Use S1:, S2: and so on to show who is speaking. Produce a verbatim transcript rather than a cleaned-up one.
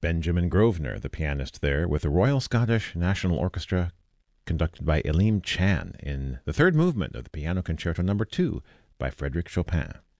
S1: Benjamin Grosvenor, the pianist there, with the Royal Scottish National Orchestra, conducted by Elim Chan, in the third movement of the Piano Concerto Number two by Frédéric Chopin.